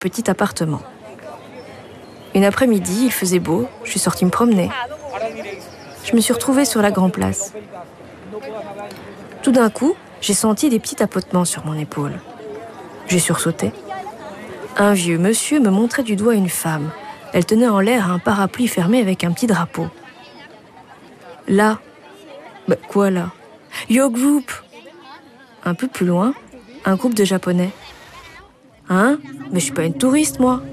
petit appartement. Une après-midi, il faisait beau, je suis sortie me promener. Je me suis retrouvée sur la grande place. Tout d'un coup, j'ai senti des petits tapotements sur mon épaule. J'ai sursauté. Un vieux monsieur me montrait du doigt une femme. Elle tenait en l'air un parapluie fermé avec un petit drapeau. Là, quoi là? Yo Group! Un peu plus loin, un groupe de Japonais. Hein? Mais je suis pas une touriste, moi.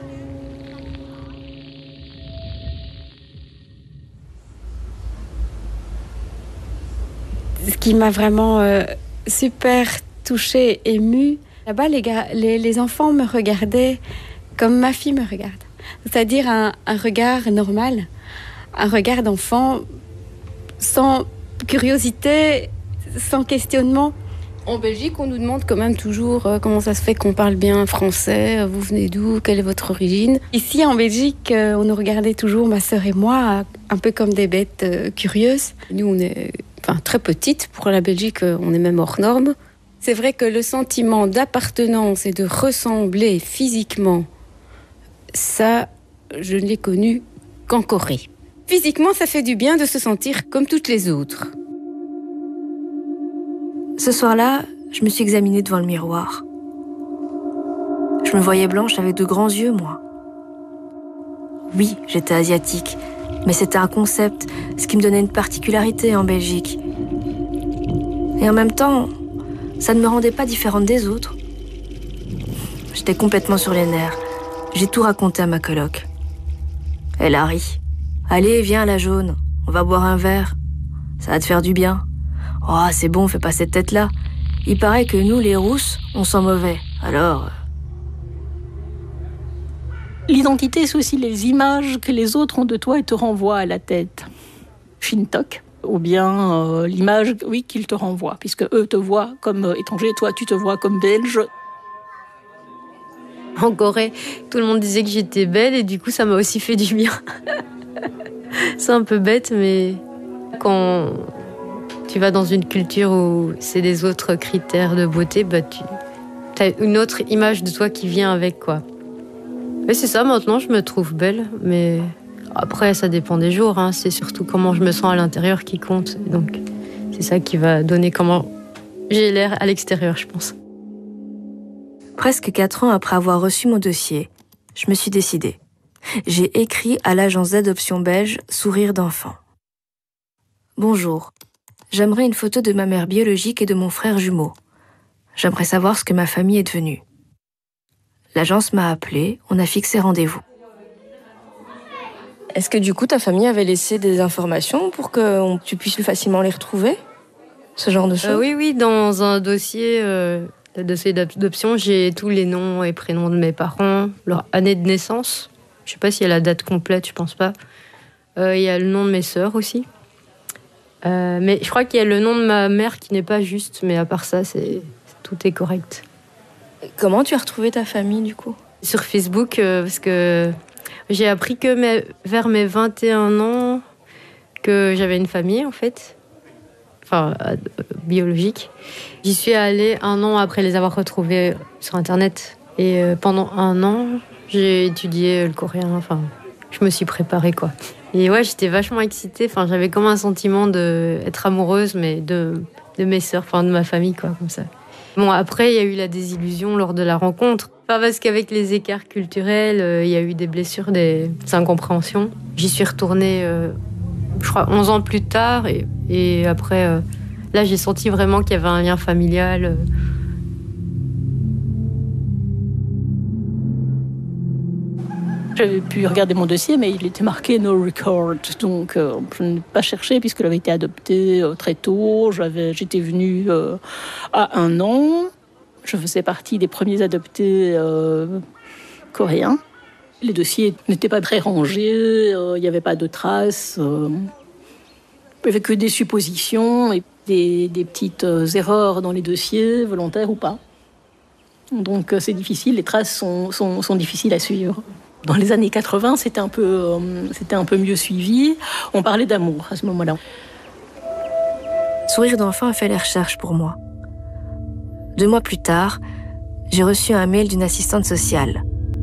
Ce qui m'a vraiment super touchée, émue, là-bas, les enfants me regardaient comme ma fille me regarde. C'est-à-dire un regard normal, un regard d'enfant sans curiosité, sans questionnement. En Belgique, on nous demande quand même toujours comment ça se fait qu'on parle bien français, vous venez d'où, quelle est votre origine. Ici, en Belgique, on nous regardait toujours, ma sœur et moi, un peu comme des bêtes curieuses. Nous, on est très petites. Pour la Belgique, on est même hors norme. C'est vrai que le sentiment d'appartenance et de ressembler physiquement, ça, je ne l'ai connu qu'en Corée. Physiquement, ça fait du bien de se sentir comme toutes les autres. Ce soir-là, je me suis examinée devant le miroir. Je me voyais blanche avec de grands yeux, moi. Oui, j'étais asiatique, mais c'était un concept, ce qui me donnait une particularité en Belgique. Et en même temps, ça ne me rendait pas différente des autres. J'étais complètement sur les nerfs. J'ai tout raconté à ma coloc. Elle a ri. « Allez, viens, la jaune, on va boire un verre. Ça va te faire du bien. » « Oh, c'est bon, fais pas cette tête-là. Il paraît que nous, les rousses, on sent mauvais. Alors... » L'identité, c'est aussi les images que les autres ont de toi et te renvoient à la tête. Shintok. Ou bien l'image, oui, qu'ils te renvoient, puisque eux te voient comme étranger, toi, tu te vois comme belge. En Corée, tout le monde disait que j'étais belle et du coup, ça m'a aussi fait du bien. C'est un peu bête, mais quand tu vas dans une culture où c'est des autres critères de beauté, tu as une autre image de toi qui vient avec, quoi. Mais c'est ça, maintenant, je me trouve belle, mais après, ça dépend des jours, hein. C'est surtout comment je me sens à l'intérieur qui compte. Donc, c'est ça qui va donner comment j'ai l'air à l'extérieur, je pense. Presque 4 ans après avoir reçu mon dossier, je me suis décidée. J'ai écrit à l'agence d'adoption belge Sourire d'enfant. Bonjour. J'aimerais une photo de ma mère biologique et de mon frère jumeau. J'aimerais savoir ce que ma famille est devenue. L'agence m'a appelée, on a fixé rendez-vous. Est-ce que du coup ta famille avait laissé des informations pour que tu puisses plus facilement les retrouver? Ce genre de choses? Oui, dans un dossier, le dossier d'adoption, j'ai tous les noms et prénoms de mes parents, leur année de naissance. Je sais pas s'il y a la date complète, je pense pas. Il y a le nom de mes sœurs aussi. Mais je crois qu'il y a le nom de ma mère qui n'est pas juste, mais à part ça, tout est correct. Comment tu as retrouvé ta famille, du coup? Sur Facebook, parce que j'ai appris que vers mes 21 ans, que j'avais une famille, en fait. Enfin, biologique. J'y suis allée 1 an après les avoir retrouvés sur Internet. Et pendant 1 an, j'ai étudié le coréen. Enfin, je me suis préparée, quoi. Et ouais, j'étais vachement excitée. Enfin, j'avais comme un sentiment d'être amoureuse, mais de mes sœurs, enfin de ma famille, quoi, comme ça. Bon, après, il y a eu la désillusion lors de la rencontre. Enfin, parce qu'avec les écarts culturels, il y a eu des blessures, des incompréhensions. J'y suis retournée, je crois, 11 ans plus tard. Et après, là, j'ai senti vraiment qu'il y avait un lien familial. J'avais pu regarder mon dossier, mais il était marqué « no record ». Donc, je n'ai pas cherché puisqu'elle avait été adoptée très tôt. J'étais venue à 1 an. Je faisais partie des premiers adoptés coréens. Les dossiers n'étaient pas très rangés, il n'y avait pas de traces. Il n'y avait que des suppositions et des petites erreurs dans les dossiers, volontaires ou pas. Donc, c'est difficile, les traces sont difficiles à suivre. Dans les années 80, c'était un peu mieux suivi. On parlait d'amour à ce moment-là. Sourire d'enfant a fait les recherches pour moi. 2 mois plus tard, j'ai reçu un mail d'une assistante sociale.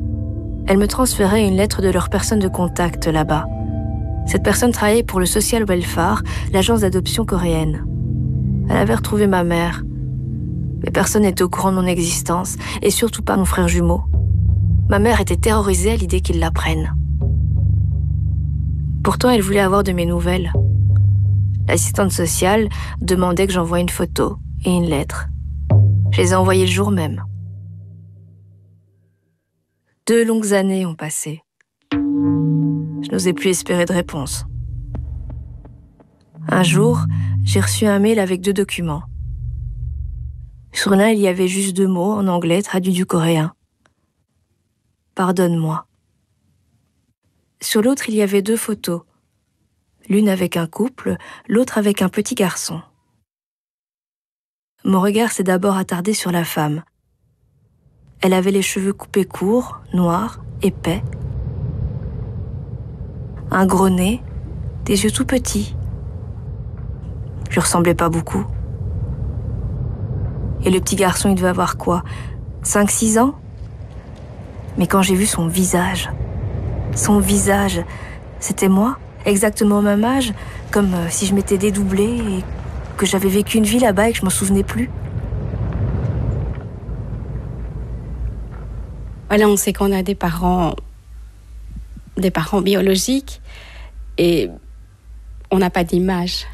Elle me transférait une lettre de leur personne de contact là-bas. Cette personne travaillait pour le Social Welfare, l'agence d'adoption coréenne. Elle avait retrouvé ma mère. Mais personne n'était au courant de mon existence, et surtout pas mon frère jumeau. Ma mère était terrorisée à l'idée qu'ils la prennent. Pourtant, elle voulait avoir de mes nouvelles. L'assistante sociale demandait que j'envoie une photo et une lettre. Je les ai envoyées le jour même. 2 longues années ont passé. Je n'osais plus espérer de réponse. Un jour, j'ai reçu un mail avec 2 documents. Sur l'un, il y avait juste 2 mots en anglais traduits du coréen. Pardonne-moi. Sur l'autre, il y avait 2 photos. L'une avec un couple, l'autre avec un petit garçon. Mon regard s'est d'abord attardé sur la femme. Elle avait les cheveux coupés courts, noirs, épais. Un gros nez, des yeux tout petits. Je ressemblais pas beaucoup. Et le petit garçon, il devait avoir quoi, 5-6 ans? Mais quand j'ai vu son visage, c'était moi, exactement au même âge, comme si je m'étais dédoublée et que j'avais vécu une vie là-bas et que je m'en souvenais plus. Voilà, on sait qu'on a des parents biologiques et on n'a pas d'image.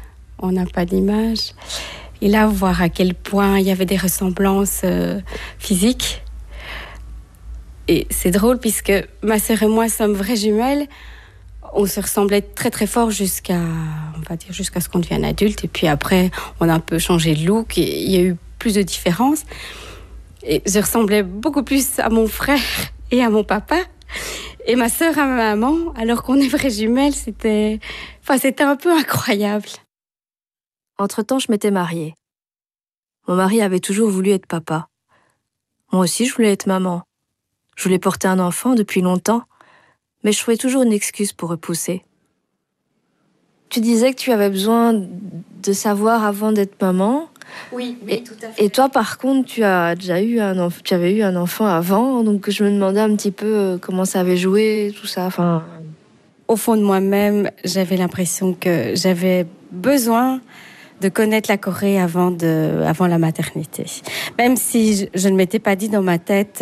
Et là, voir à quel point il y avait des ressemblances physiques. Et c'est drôle puisque ma sœur et moi sommes vraies jumelles. On se ressemblait très très fort jusqu'à ce qu'on devienne adulte. Et puis après, on a un peu changé de look et il y a eu plus de différences. Et je ressemblais beaucoup plus à mon frère et à mon papa. Et ma sœur à ma maman, alors qu'on est vraies jumelles, c'était un peu incroyable. Entre-temps, je m'étais mariée. Mon mari avait toujours voulu être papa. Moi aussi, je voulais être maman. Je voulais porter un enfant depuis longtemps, mais je trouvais toujours une excuse pour repousser. Tu disais que tu avais besoin de savoir avant d'être maman. Oui, tout à fait. Et toi, par contre, tu avais eu un enfant avant, donc je me demandais un petit peu comment ça avait joué, tout ça. Enfin, au fond de moi-même, j'avais l'impression que j'avais besoin de connaître la Corée avant la maternité. Même si je ne m'étais pas dit dans ma tête,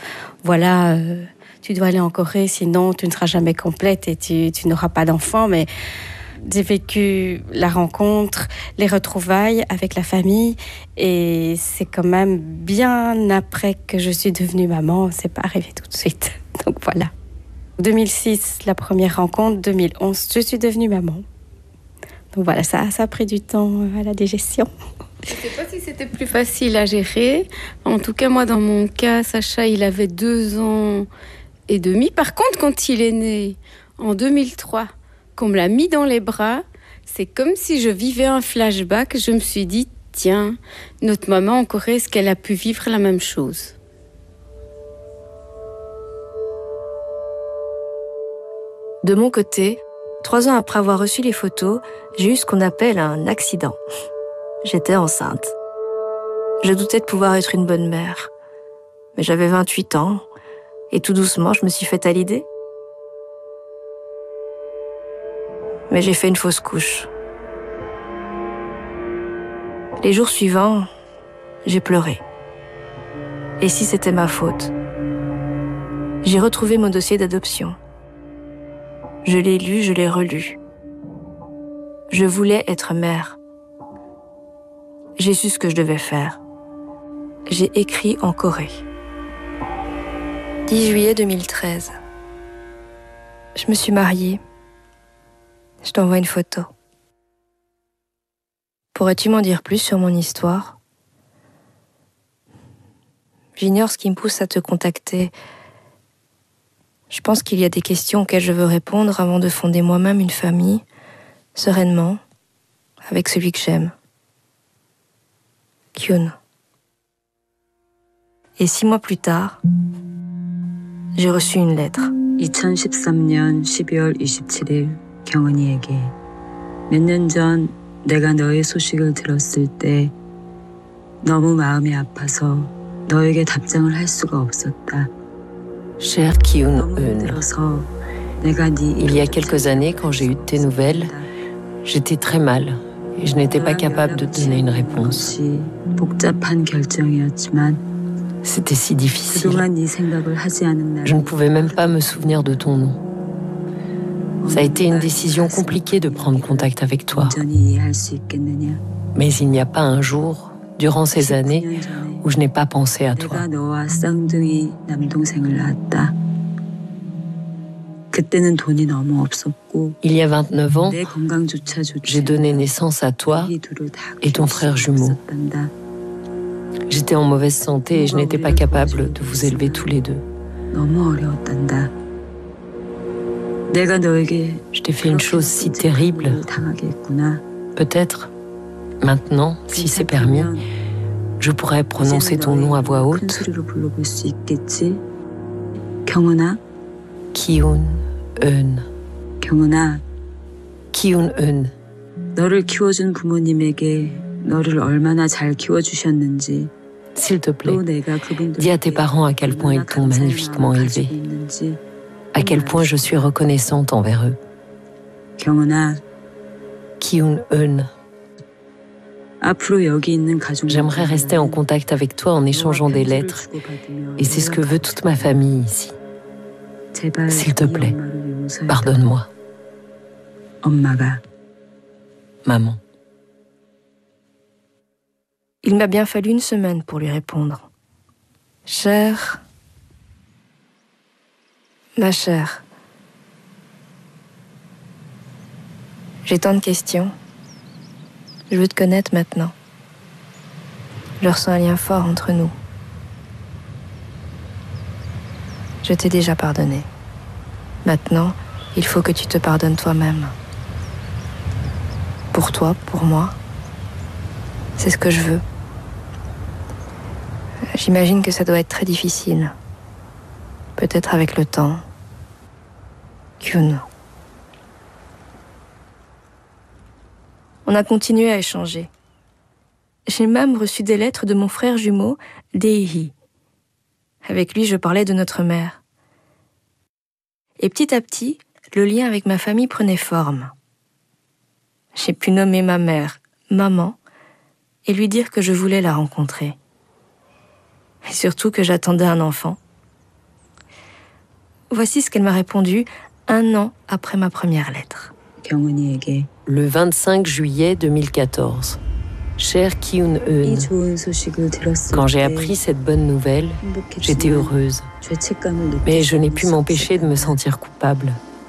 tu dois aller en Corée, sinon tu ne seras jamais complète et tu n'auras pas d'enfant. Mais j'ai vécu la rencontre, les retrouvailles avec la famille, et c'est quand même bien après que je suis devenue maman, c'est pas arrivé tout de suite. Donc voilà. 2006, la première rencontre, 2011, je suis devenue maman. Donc voilà, ça a pris du temps à la digestion. Je ne sais pas si c'était plus facile à gérer. En tout cas, moi, dans mon cas, Sacha, il avait 2 ans et demi. Par contre, quand il est né en 2003, qu'on me l'a mis dans les bras, c'est comme si je vivais un flashback. Je me suis dit, tiens, notre maman en Corée, est-ce qu'elle a pu vivre la même chose ? De mon côté, 3 ans après avoir reçu les photos, j'ai eu ce qu'on appelle un accident. J'étais enceinte. Je doutais de pouvoir être une bonne mère. Mais j'avais 28 ans, et tout doucement, je me suis faite à l'idée. Mais j'ai fait une fausse couche. Les jours suivants, j'ai pleuré. Et si c'était ma faute ? J'ai retrouvé mon dossier d'adoption. Je l'ai lu, je l'ai relu. Je voulais être mère. J'ai su ce que je devais faire. J'ai écrit en Corée. 10 juillet 2013. Je me suis mariée. Je t'envoie une photo. Pourrais-tu m'en dire plus sur mon histoire ? J'ignore ce qui me pousse à te contacter. Je pense qu'il y a des questions auxquelles je veux répondre avant de fonder moi-même une famille, sereinement, avec celui que j'aime. Kyun. Et 6 mois plus tard, j'ai reçu une lettre. 2013년 12월 27일 경은이에게 몇 년 전 내가 너의 소식을 들었을 때 너무 마음이 아파서 너에게 답장을 할 수가 없었다. Cher Kyun-eun, il y a quelques années, quand j'ai eu tes nouvelles, j'étais très mal et je n'étais pas capable de donner une réponse. C'était si difficile. Je ne pouvais même pas me souvenir de ton nom. Ça a été une décision compliquée de prendre contact avec toi. Mais il n'y a pas un jour, durant ces années, où je n'ai pas pensé à toi. Il y a 29 ans, j'ai donné naissance à toi et ton frère jumeau. J'étais en mauvaise santé et je n'étais pas capable de vous élever tous les deux. Je t'ai fait une chose si terrible. Peut-être, maintenant, si c'est permis, je pourrais prononcer ton nom à voix haute. Kyun-eun. Kyun-eun. S'il te plaît, dis à tes parents à quel point ils t'ont magnifiquement élevé, à quel point je suis reconnaissante envers eux. Kyun-eun. J'aimerais rester en contact avec toi en échangeant des lettres, et c'est ce que veut toute ma famille ici. S'il te plaît, pardonne-moi. Maman. Il m'a bien fallu une semaine pour lui répondre. Chère, ma chère, j'ai tant de questions. Je veux te connaître maintenant. Je ressens un lien fort entre nous. Je t'ai déjà pardonné. Maintenant, il faut que tu te pardonnes toi-même. Pour toi, pour moi, c'est ce que je veux. J'imagine que ça doit être très difficile. Peut-être avec le temps. Kyun. On a continué à échanger. J'ai même reçu des lettres de mon frère jumeau, Dae-hee. Avec lui, je parlais de notre mère. Et petit à petit, le lien avec ma famille prenait forme. J'ai pu nommer ma mère maman et lui dire que je voulais la rencontrer. Et surtout que j'attendais un enfant. Voici ce qu'elle m'a répondu 1 an après ma première lettre. Le 25 juillet 2014. Cher Kyun-eun, quand j'ai appris cette bonne nouvelle, j'étais heureuse. Mais je n'ai pu m'empêcher de me sentir coupable.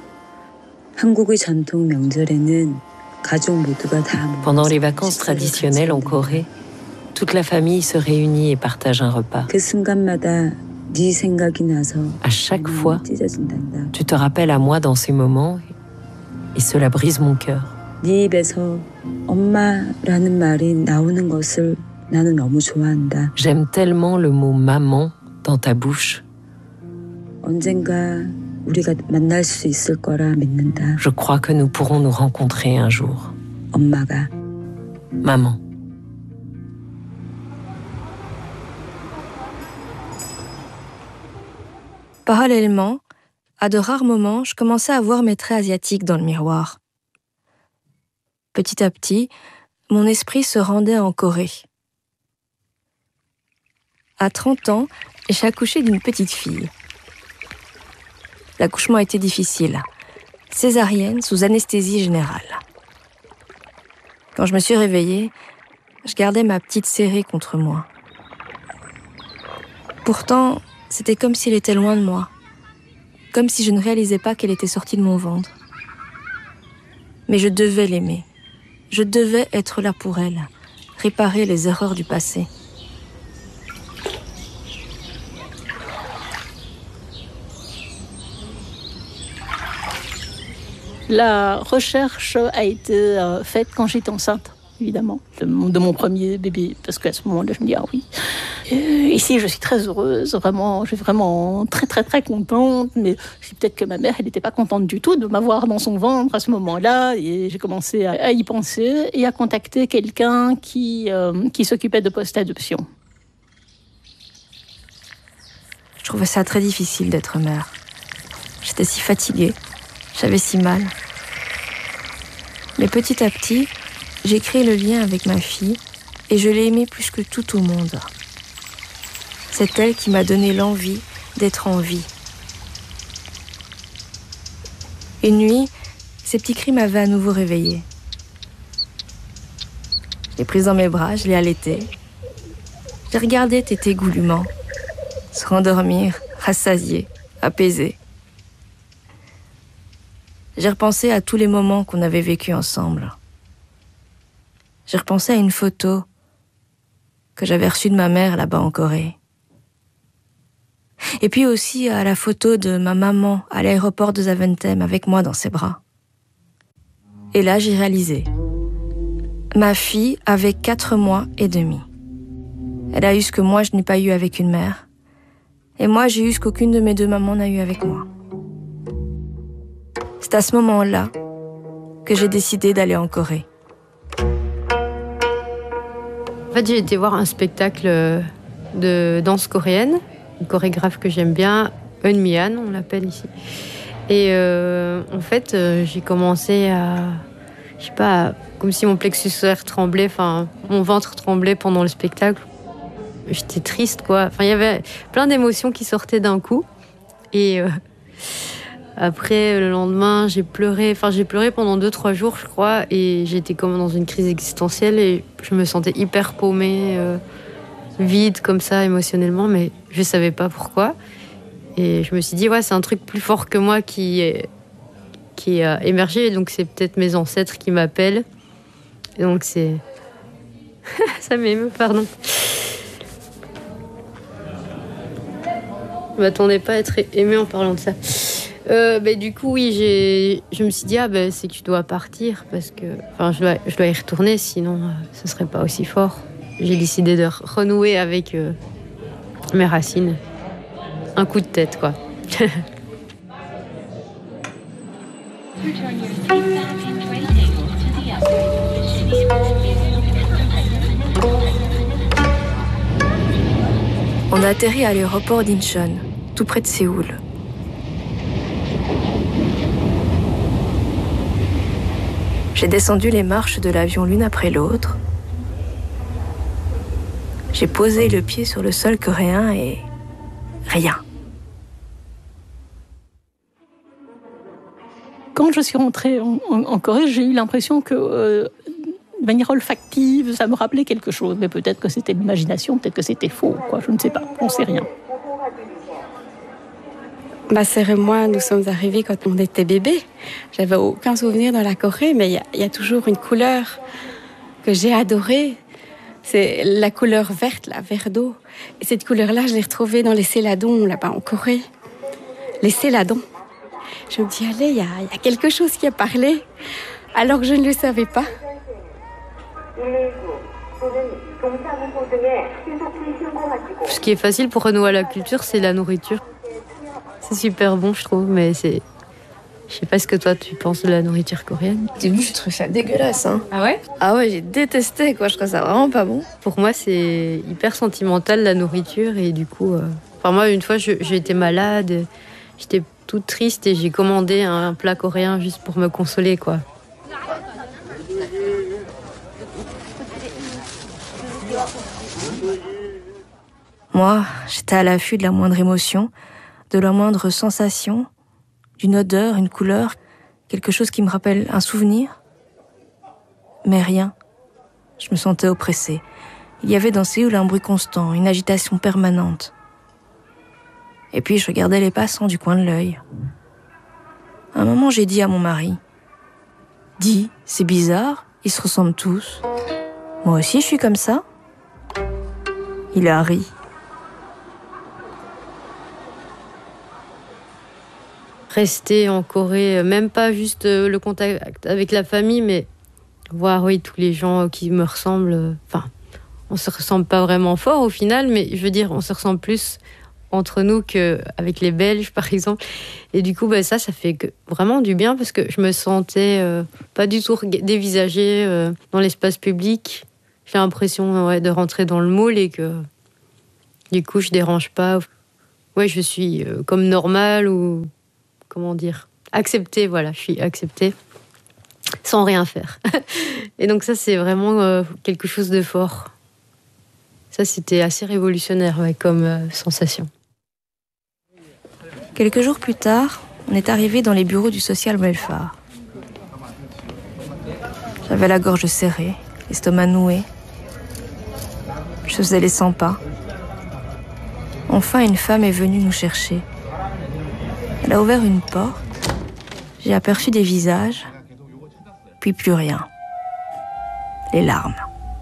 Pendant les vacances traditionnelles en Corée, toute la famille se réunit et partage un repas. À chaque fois, tu te rappelles à moi dans ces moments et cela brise mon cœur. J'aime tellement le mot maman dans ta bouche. Je crois que nous pourrons nous rencontrer un jour. Maman. Parallèlement, à de rares moments, je commençais à voir mes traits asiatiques dans le miroir. Petit à petit, mon esprit se rendait en Corée. À 30 ans, j'ai accouché d'une petite fille. L'accouchement était difficile, césarienne sous anesthésie générale. Quand je me suis réveillée, je gardais ma petite serrée contre moi. Pourtant, c'était comme s'il était loin de moi, comme si je ne réalisais pas qu'elle était sortie de mon ventre. Mais je devais l'aimer. Je devais être là pour elle, réparer les erreurs du passé. La recherche a été faite quand j'étais enceinte, évidemment, de mon premier bébé, parce qu'à ce moment-là, je me dis, ah oui. Ici, je suis très heureuse, vraiment, je suis vraiment très, très, très contente, mais peut-être que ma mère, elle n'était pas contente du tout de m'avoir dans son ventre à ce moment-là, et j'ai commencé à y penser et à contacter quelqu'un qui s'occupait de post-adoption. Je trouvais ça très difficile d'être mère. J'étais si fatiguée, j'avais si mal. Mais petit à petit, j'ai créé le lien avec ma fille et je l'ai aimée plus que tout au monde. C'est elle qui m'a donné l'envie d'être en vie. Une nuit, ces petits cris m'avaient à nouveau réveillée. Je l'ai prise dans mes bras, je l'ai allaitée. J'ai regardé téter goulûment, se rendormir, rassasiée, apaisée. J'ai repensé à tous les moments qu'on avait vécus ensemble. J'ai repensé à une photo que j'avais reçue de ma mère là-bas en Corée. Et puis aussi à la photo de ma maman à l'aéroport de Zaventem avec moi dans ses bras. Et là, j'ai réalisé. Ma fille avait 4 mois et demi. Elle a eu ce que moi, je n'ai pas eu avec une mère. Et moi, j'ai eu ce qu'aucune de mes 2 mamans n'a eu avec moi. C'est à ce moment-là que j'ai décidé d'aller en Corée. En fait, j'ai été voir un spectacle de danse coréenne, une chorégraphe que j'aime bien, Eun Mi-han, on l'appelle ici. Et en fait, j'ai commencé à, je sais pas, comme si mon plexus solaire tremblait, enfin, mon ventre tremblait pendant le spectacle. J'étais triste, quoi. Enfin, il y avait plein d'émotions qui sortaient d'un coup. Et après, le lendemain, j'ai pleuré. Enfin, j'ai pleuré pendant 2-3 jours, je crois. Et j'étais comme dans une crise existentielle. Et je me sentais hyper paumée, vide comme ça, émotionnellement. Mais je savais pas pourquoi. Et je me suis dit, ouais, c'est un truc plus fort que moi qui a émergé. Et donc, c'est peut-être mes ancêtres qui m'appellent. Et donc, c'est... Ça m'émeut, pardon. Je m'attendais pas à être émue en parlant de ça. Du coup, oui, je me suis dit, c'est que tu dois partir parce que je dois y retourner, sinon ce serait pas aussi fort. J'ai décidé de renouer avec mes racines. Un coup de tête, quoi. On a atterri à l'aéroport d'Incheon, tout près de Séoul. J'ai descendu les marches de l'avion l'une après l'autre. J'ai posé le pied sur le sol coréen et... rien. Quand je suis rentrée en Corée, j'ai eu l'impression que, de manière olfactive, ça me rappelait quelque chose. Mais peut-être que c'était l'imagination, peut-être que c'était faux, quoi. Je ne sais pas, on ne sait rien. Ma sœur et moi, nous sommes arrivés quand on était bébé. J'avais aucun souvenir dans la Corée, mais il y a toujours une couleur que j'ai adorée. C'est la couleur verte, la vert d'eau. Et cette couleur-là, je l'ai retrouvée dans les céladons, là-bas en Corée. Les céladons. Je me dis, allez, il y a quelque chose qui a parlé, alors que je ne le savais pas. Ce qui est facile pour renouer à la culture, c'est la nourriture. C'est super bon, je trouve, mais c'est... Je sais pas ce que toi, tu penses de la nourriture coréenne. Au début, je trouve ça dégueulasse, hein. Ah ouais? Ah ouais, j'ai détesté, quoi. Je trouve ça vraiment pas bon. Pour moi, c'est hyper sentimental, la nourriture, et du coup... moi, une fois, j'ai été malade, j'étais toute triste, et j'ai commandé un plat coréen juste pour me consoler, quoi. Moi, j'étais à l'affût de la moindre émotion, de la moindre sensation, d'une odeur, une couleur, quelque chose qui me rappelle un souvenir. Mais rien. Je me sentais oppressée. Il y avait dans Séoul un bruit constant, une agitation permanente. Et puis je regardais les passants du coin de l'œil. À un moment, j'ai dit à mon mari, « Dis, c'est bizarre, ils se ressemblent tous. Moi aussi, je suis comme ça. » Il a ri. Rester en Corée, même pas juste le contact avec la famille, mais voir, oui, tous les gens qui me ressemblent. Enfin, on se ressemble pas vraiment fort au final, mais je veux dire, on se ressemble plus entre nous qu'avec les Belges, par exemple. Et du coup, ça fait vraiment du bien parce que je me sentais pas du tout dévisagée dans l'espace public. J'ai l'impression de rentrer dans le moule et que du coup, je dérange pas. ouais, je suis comme normale ou comment dire, acceptée. Voilà, je suis acceptée sans rien faire. Et donc ça, c'est vraiment quelque chose de fort. Ça, c'était assez révolutionnaire comme sensation. Quelques jours plus tard, on est arrivé dans les bureaux du Social Welfare. J'avais la gorge serrée, l'estomac noué. Je faisais les 100 pas. Enfin, une femme est venue nous chercher. Elle a ouvert une porte. J'ai aperçu des visages, puis plus rien. Les larmes.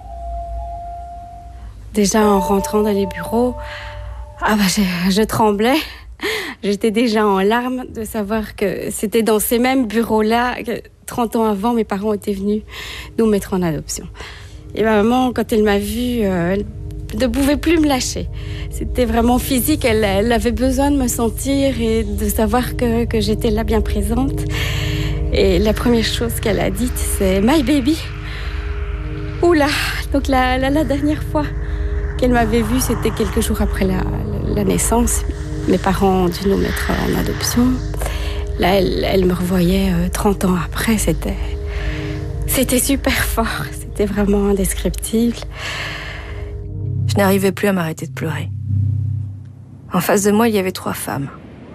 Déjà, en rentrant dans les bureaux, je tremblais. J'étais déjà en larmes de savoir que c'était dans ces mêmes bureaux-là que 30 ans avant, mes parents étaient venus nous mettre en adoption. Et ma maman, quand elle m'a vue, elle ne pouvait plus me lâcher. C'était vraiment physique, elle avait besoin de me sentir et de savoir que j'étais là bien présente. Et la première chose qu'elle a dite, c'est « My baby ». Oula, donc la dernière fois qu'elle m'avait vue, c'était quelques jours après la naissance. Mes parents ont dû nous mettre en adoption. Là, elle me revoyait 30 ans après. C'était super fort. C'était vraiment indescriptible. Je n'arrivais plus à m'arrêter de pleurer. En face de moi, il y avait 3 femmes.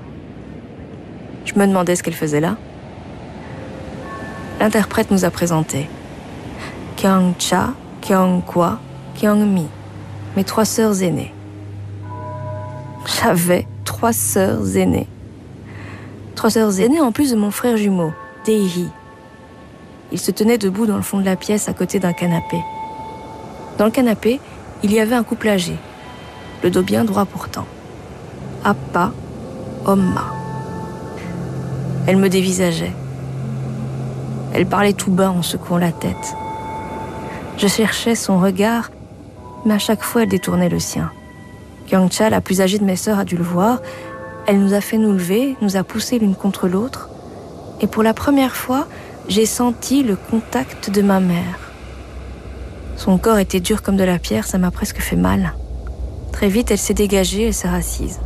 Je me demandais ce qu'elles faisaient là. L'interprète nous a présentés. Kyung-cha, Kyung-kwa, Kyung-mi, mes 3 sœurs aînées. J'avais 3 sœurs aînées. 3 sœurs aînées en plus de mon frère jumeau, Dae-hee. Il se tenait debout dans le fond de la pièce à côté d'un canapé. Dans le canapé, il y avait un couple âgé, le dos bien droit pourtant. Appa, Omma. Elle me dévisageait. Elle parlait tout bas en secouant la tête. Je cherchais son regard, mais à chaque fois elle détournait le sien. Kyung-cha, la plus âgée de mes sœurs, a dû le voir. Elle nous a fait nous lever, nous a poussés l'une contre l'autre. Et pour la première fois, j'ai senti le contact de ma mère. Son corps était dur comme de la pierre, ça m'a presque fait mal. Très vite, elle s'est dégagée, elle s'est assise.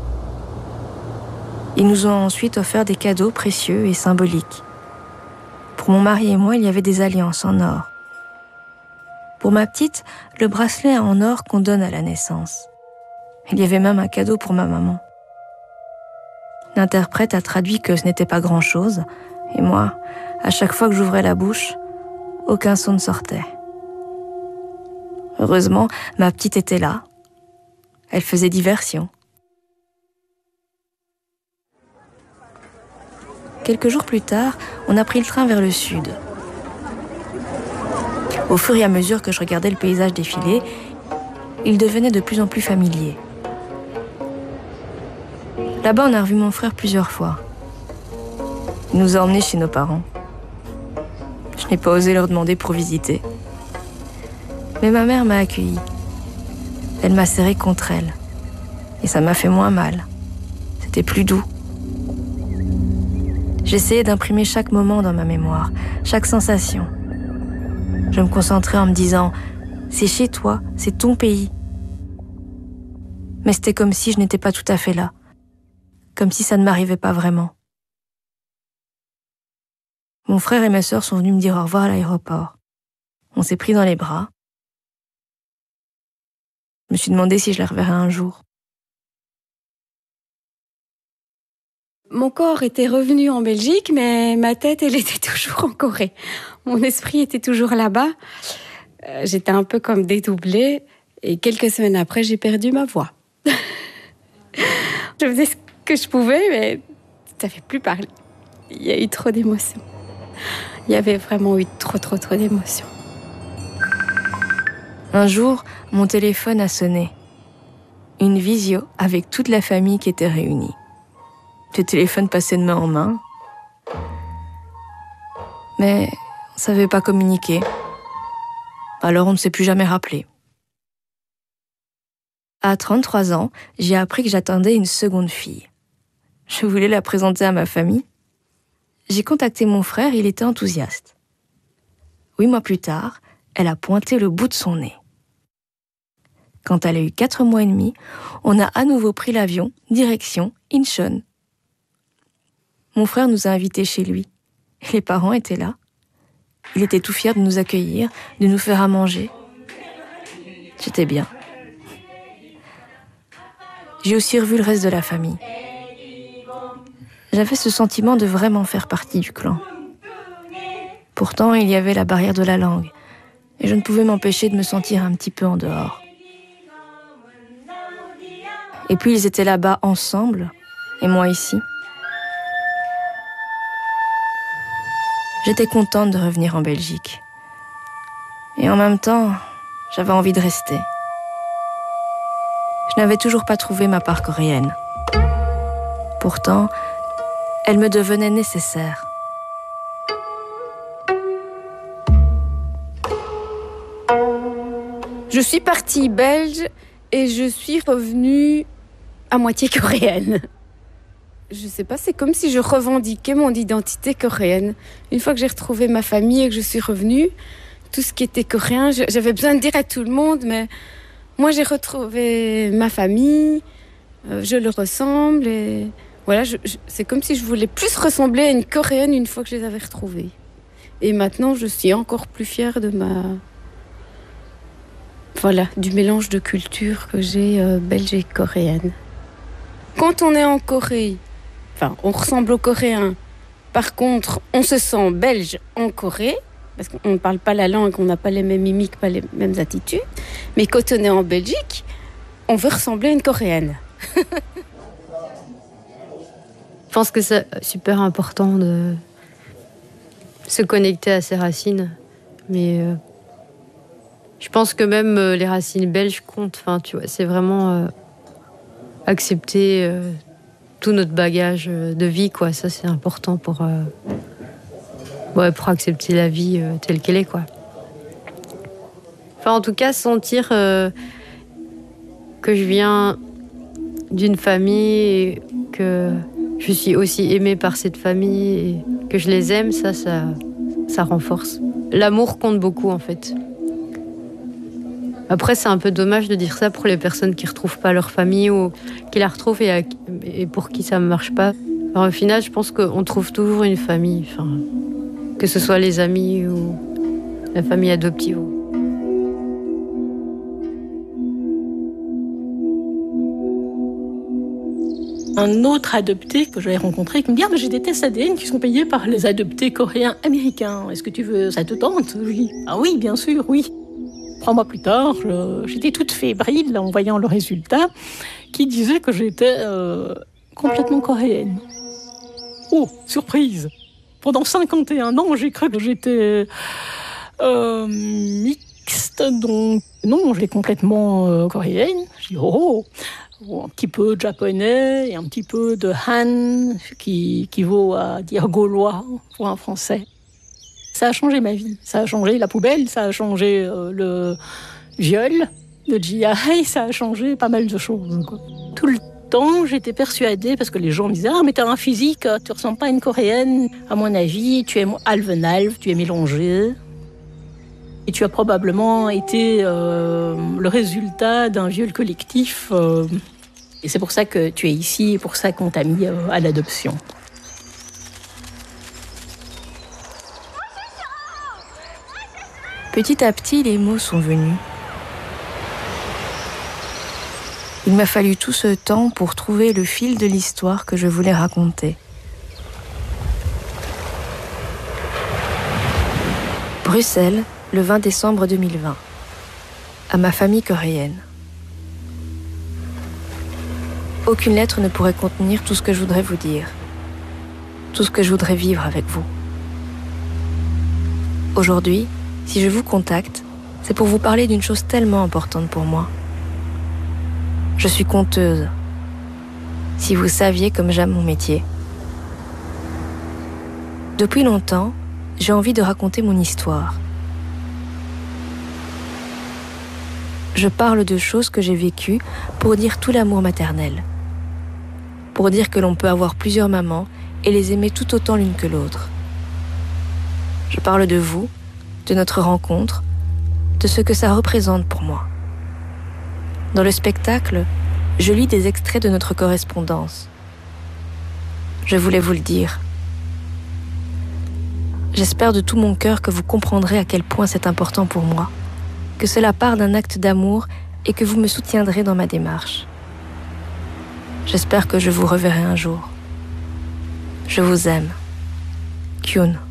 Ils nous ont ensuite offert des cadeaux précieux et symboliques. Pour mon mari et moi, il y avait des alliances en or. Pour ma petite, le bracelet en or qu'on donne à la naissance. Il y avait même un cadeau pour ma maman. L'interprète a traduit que ce n'était pas grand-chose, et moi, à chaque fois que j'ouvrais la bouche, aucun son ne sortait. Heureusement, ma petite était là. Elle faisait diversion. Quelques jours plus tard, on a pris le train vers le sud. Au fur et à mesure que je regardais le paysage défiler, il devenait de plus en plus familier. Là-bas, on a revu mon frère plusieurs fois. Il nous a emmenés chez nos parents. Je n'ai pas osé leur demander pour visiter. Mais ma mère m'a accueillie. Elle m'a serré contre elle. Et ça m'a fait moins mal. C'était plus doux. J'essayais d'imprimer chaque moment dans ma mémoire, chaque sensation. Je me concentrais en me disant « C'est chez toi, c'est ton pays ». Mais c'était comme si je n'étais pas tout à fait là. Comme si ça ne m'arrivait pas vraiment. Mon frère et ma sœur sont venus me dire au revoir à l'aéroport. On s'est pris dans les bras. Je me suis demandé si je les reverrais un jour. Mon corps était revenu en Belgique, mais ma tête, elle était toujours en Corée. Mon esprit était toujours là-bas. J'étais un peu comme dédoublée. Et quelques semaines après, j'ai perdu ma voix. Je faisais ce que je pouvais, mais ça ne fait plus parler. Il y a eu trop d'émotions. Il y avait vraiment eu trop d'émotions. Un jour, mon téléphone a sonné. Une visio avec toute la famille qui était réunie. Le téléphone passait de main en main. Mais on ne savait pas communiquer. Alors on ne s'est plus jamais rappelé. À 33 ans, j'ai appris que j'attendais une seconde fille. Je voulais la présenter à ma famille. J'ai contacté mon frère, il était enthousiaste. 8 mois plus tard, elle a pointé le bout de son nez. Quand elle a eu 4 mois et demi, on a à nouveau pris l'avion, direction Incheon. Mon frère nous a invités chez lui. Les parents étaient là. Il était tout fier de nous accueillir, de nous faire à manger. J'étais bien. J'ai aussi revu le reste de la famille. J'avais ce sentiment de vraiment faire partie du clan. Pourtant, il y avait la barrière de la langue, et je ne pouvais m'empêcher de me sentir un petit peu en dehors. Et puis ils étaient là-bas ensemble, et moi ici. J'étais contente de revenir en Belgique. Et en même temps, j'avais envie de rester. Je n'avais toujours pas trouvé ma part coréenne. Pourtant, elle me devenait nécessaire. Je suis partie belge et je suis revenue à moitié coréenne. Je sais pas, c'est comme si je revendiquais mon identité coréenne. Une fois que j'ai retrouvé ma famille et que je suis revenue, tout ce qui était coréen, j'avais besoin de dire à tout le monde, mais moi j'ai retrouvé ma famille, je leur ressemble et voilà, c'est comme si je voulais plus ressembler à une coréenne une fois que je les avais retrouvées. Et maintenant, je suis encore plus fière de du mélange de culture que j'ai belge et coréenne. Quand on est en Corée, on ressemble aux Coréens. Par contre, on se sent belge en Corée, parce qu'on ne parle pas la langue, on n'a pas les mêmes mimiques, pas les mêmes attitudes. Mais quand on est en Belgique, on veut ressembler à une Coréenne. Je pense que c'est super important de se connecter à ses racines. Mais je pense que même les racines belges comptent. Enfin, tu vois, c'est vraiment accepter tout notre bagage de vie, quoi. Ça, c'est important pour accepter la vie telle qu'elle est, quoi. Enfin, en tout cas, sentir que je viens d'une famille et que je suis aussi aimée par cette famille et que je les aime, ça renforce. L'amour compte beaucoup, en fait. Après, c'est un peu dommage de dire ça pour les personnes qui ne retrouvent pas leur famille ou qui la retrouvent et pour qui ça ne marche pas. Alors, au final, je pense qu'on trouve toujours une famille, que ce soit les amis ou la famille adoptive. Un autre adopté que j'avais rencontré qui me dit « Ah, mais j'ai des tests ADN qui sont payés par les adoptés coréens américains. Est-ce que tu veux, ça te tente ?» Oui. « Ah oui, bien sûr, oui. » 3 mois plus tard, j'étais toute fébrile en voyant le résultat qui disait que j'étais complètement coréenne. Oh, surprise! Pendant 51 ans, j'ai cru que j'étais mixte, donc non, j'étais complètement coréenne. J'ai dit oh, un petit peu de japonais et un petit peu de Han, qui vaut à dire gaulois pour un français. Ça a changé ma vie, ça a changé la poubelle, ça a changé le viol, le GI, ça a changé pas mal de choses, quoi. Tout le temps, j'étais persuadée, parce que les gens me disaient « Ah, mais t'as un physique, tu ressembles pas à une coréenne. À mon avis, tu es half-and-half, tu es mélangée. Et tu as probablement été le résultat d'un viol collectif. Et c'est pour ça que tu es ici, et pour ça qu'on t'a mis à l'adoption. » Petit à petit, les mots sont venus. Il m'a fallu tout ce temps pour trouver le fil de l'histoire que je voulais raconter. Bruxelles, le 20 décembre 2020. À ma famille coréenne. Aucune lettre ne pourrait contenir tout ce que je voudrais vous dire. Tout ce que je voudrais vivre avec vous. Aujourd'hui, si je vous contacte, c'est pour vous parler d'une chose tellement importante pour moi. Je suis conteuse. Si vous saviez comme j'aime mon métier. Depuis longtemps, j'ai envie de raconter mon histoire. Je parle de choses que j'ai vécues pour dire tout l'amour maternel. Pour dire que l'on peut avoir plusieurs mamans et les aimer tout autant l'une que l'autre. Je parle de vous, de notre rencontre, de ce que ça représente pour moi. Dans le spectacle, je lis des extraits de notre correspondance. Je voulais vous le dire. J'espère de tout mon cœur que vous comprendrez à quel point c'est important pour moi, que cela part d'un acte d'amour et que vous me soutiendrez dans ma démarche. J'espère que je vous reverrai un jour. Je vous aime. Kyun.